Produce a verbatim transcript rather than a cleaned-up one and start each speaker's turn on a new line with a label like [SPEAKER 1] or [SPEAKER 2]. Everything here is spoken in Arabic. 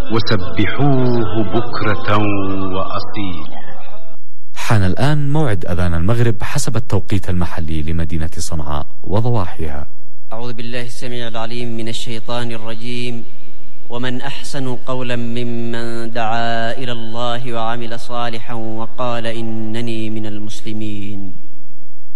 [SPEAKER 1] وسبحوه بكرة وأصيل.
[SPEAKER 2] حان الآن موعد أذان المغرب حسب التوقيت المحلي لمدينة صنعاء وضواحيها.
[SPEAKER 3] أعوذ بالله السميع العليم من الشيطان الرجيم. ومن أحسن قولا ممن دعا إلى الله وعمل صالحا وقال إنني من المسلمين.